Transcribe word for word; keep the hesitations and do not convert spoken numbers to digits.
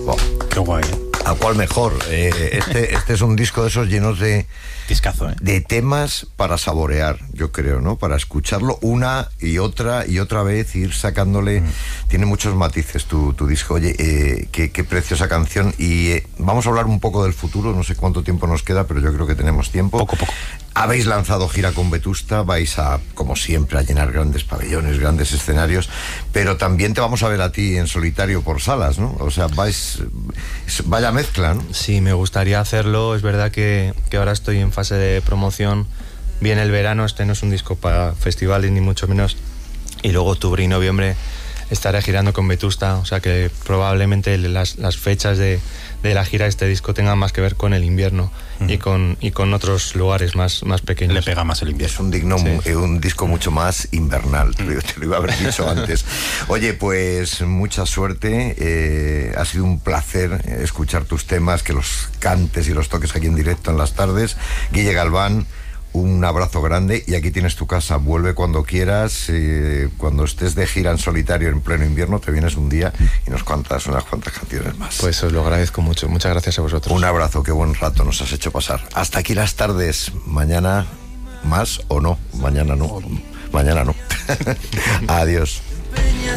Wow. Qué guay, ¿eh? ¿A cuál mejor? Eh, este, este es un disco de esos llenos de, Discazo, ¿eh? de temas para saborear, yo creo, ¿no? Para escucharlo una y otra y otra vez, ir sacándole. Mm. Tiene muchos matices tu, tu disco. Oye, eh, qué, qué preciosa canción. Y eh, vamos a hablar un poco del futuro. No sé cuánto tiempo nos queda, pero yo creo que tenemos tiempo. Poco, poco. Habéis lanzado gira con Vetusta, vais a, como siempre, a llenar grandes pabellones, grandes escenarios, pero también te vamos a ver a ti en solitario por salas, ¿no? O sea, vais, vaya mezcla, ¿no? Sí, me gustaría hacerlo. Es verdad que, que ahora estoy en fase de promoción. Viene el verano, este no es un disco para festivales ni mucho menos. Y luego octubre y noviembre estaré girando con Vetusta, o sea que probablemente las, las fechas de, de la gira de este disco tengan más que ver con el invierno. Uh-huh. y, con, y con otros lugares más, más pequeños. Le pega más el invierno. Es un, digno, sí. un disco mucho más invernal, te lo, te lo iba a haber dicho antes. Oye, pues mucha suerte, eh, ha sido un placer escuchar tus temas, que los cantes y los toques aquí en directo en las tardes. Guille Galván, un abrazo grande, y aquí tienes tu casa, vuelve cuando quieras, eh, cuando estés de gira en solitario en pleno invierno, te vienes un día y nos cantas unas cuantas canciones más. Pues os lo agradezco mucho, muchas gracias a vosotros. Un abrazo, qué buen rato nos has hecho pasar. Hasta aquí las tardes, mañana más o no, mañana no, mañana no. Adiós.